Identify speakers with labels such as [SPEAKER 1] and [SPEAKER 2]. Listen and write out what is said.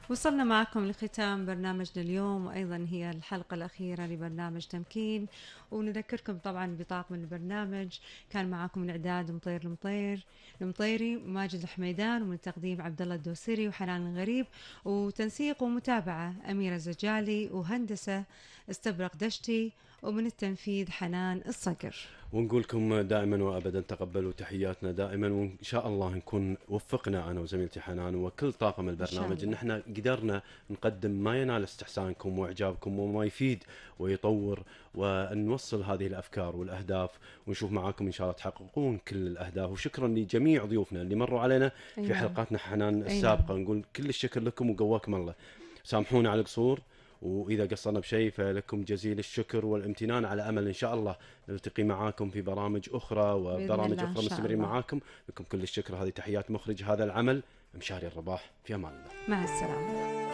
[SPEAKER 1] وصلنا معكم لختام برنامجنا اليوم، وأيضا هي الحلقة الأخيرة لبرنامج تمكين. ونذكركم طبعا بطاقم البرنامج، كان معكم من إعداد مطير المطيري، ماجد الحميدان، ومن تقديم عبد الله الدوسري وحنان الغريب، وتنسيق ومتابعة أميرة الزجالي، وهندسة استبرق دشتي، ومن التنفيذ حنان الصقر.
[SPEAKER 2] ونقول لكم دائما وابدا تقبلوا تحياتنا دائما، وان شاء الله نكون وفقنا انا وزميلتي حنان وكل طاقم
[SPEAKER 1] إن شاء
[SPEAKER 2] البرنامج ان
[SPEAKER 1] الله.
[SPEAKER 2] احنا قدرنا نقدم ما ينال استحسانكم واعجابكم وما يفيد ويطور، وان نوصل هذه الافكار والاهداف، ونشوف معاكم ان شاء الله تحققون كل الاهداف. وشكرا لجميع ضيوفنا اللي مروا علينا
[SPEAKER 1] أي
[SPEAKER 2] في
[SPEAKER 1] نعم.
[SPEAKER 2] حلقاتنا حنان
[SPEAKER 1] أي نعم.
[SPEAKER 2] السابقه. نقول كل الشكر لكم وقواكم الله. سامحونا على القصور، وإذا قصرنا بشيء فلكم جزيل الشكر والامتنان، على أمل إن شاء الله نلتقي معاكم في برامج أخرى
[SPEAKER 1] بإذن
[SPEAKER 2] وبرامج
[SPEAKER 1] الله إن
[SPEAKER 2] أخرى
[SPEAKER 1] شاء
[SPEAKER 2] مستمرين
[SPEAKER 1] الله.
[SPEAKER 2] معاكم. لكم كل الشكر. هذه تحيات مخرج هذا العمل مشاري الرباح، في أمان الله.
[SPEAKER 1] مع السلامة.